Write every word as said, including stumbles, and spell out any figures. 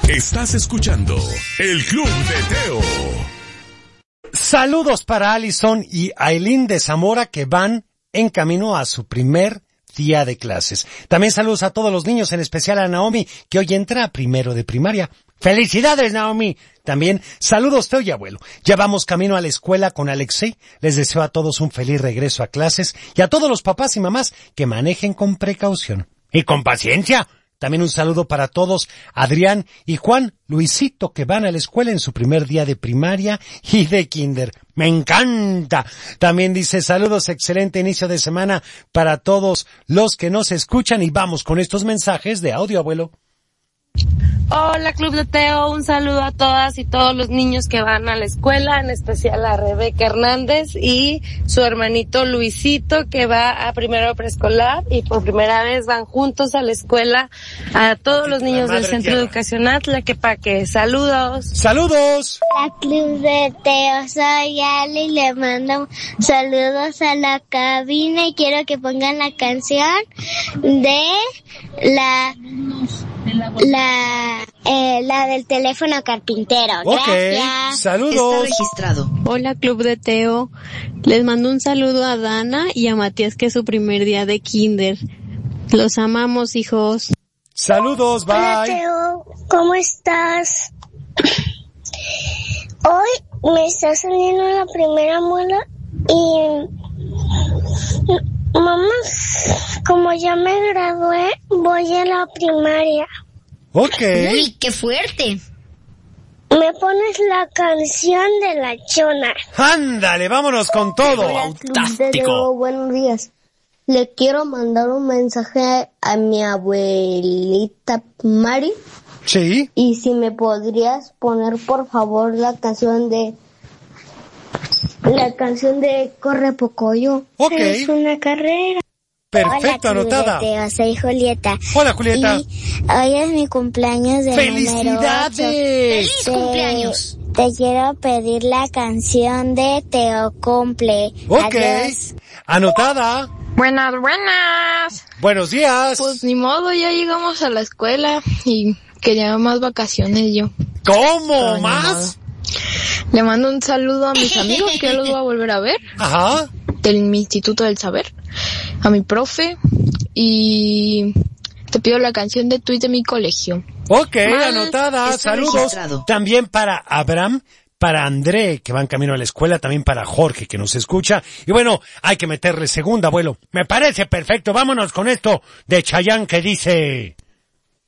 Estás escuchando El Club de Teo. Saludos para Alison y Aileen de Zamora que van en camino a su primer día de clases. También saludos a todos los niños, en especial a Naomi, que hoy entra a primero de primaria. ¡Felicidades, Naomi! También saludos, Teo y abuelo. Ya vamos camino a la escuela con Alexei. Les deseo a todos un feliz regreso a clases y a todos los papás y mamás que manejen con precaución. Y con paciencia. También un saludo para todos, Adrián y Juan, Luisito, que van a la escuela en su primer día de primaria y de kinder. ¡Me encanta! También dice, saludos, excelente inicio de semana para todos los que nos escuchan, y vamos con estos mensajes de audio, abuelo. Hola, Club de Teo, un saludo a todas y todos los niños que van a la escuela, en especial a Rebeca Hernández y su hermanito Luisito, que va a primero preescolar y por primera vez van juntos a la escuela. A todos los niños del Centro Educacional Tlaquepaque, saludos. ¡Saludos! Hola, Club de Teo, soy Ale y le mando saludos a la cabina y quiero que pongan la canción de la... La, eh, la del teléfono carpintero. Ok, gracias. Saludos. Está registrado. Hola, Club de Teo. Les mando un saludo a Dana y a Matías, que es su primer día de kinder. Los amamos, hijos. Saludos, bye. Hola, Teo, ¿cómo estás? Hoy me está saliendo la primera muela y... Mamá, como ya me gradué, voy a la primaria. Ok. Uy, qué fuerte. Me pones la canción de la Chona. Ándale, vámonos con todo. Hola, Club de Fantástico. Teo, buenos días. Le quiero mandar un mensaje a mi abuelita Mari. Sí. Y si me podrías poner, por favor, la canción de... La canción de Corre Pocoyo. Ok. Es una carrera. Perfecto, Hola, anotada. Club de Teo, soy Julieta. Hola, Julieta. Y hoy es mi cumpleaños de ¡Felicidades! ¡Feliz Te- cumpleaños! Te quiero pedir la canción de Teo Cumple. Ok. Adiós. Anotada. Buenas, buenas. Buenos días. Pues ni modo, ya llegamos a la escuela y quería más vacaciones yo. ¿Cómo? Ay, ¿Más? Le mando un saludo a mis amigos que ya los voy a volver a ver, Ajá. del Instituto del Saber, a mi profe, y te pido la canción de Tweet de mi colegio. Ok, Mal. anotada. Está Saludos. registrado. También para Abraham, para André, que van camino a la escuela, también para Jorge, que nos escucha. Y bueno, hay que meterle segunda, abuelo. Me parece perfecto. Vámonos con esto de Chayanne, que dice...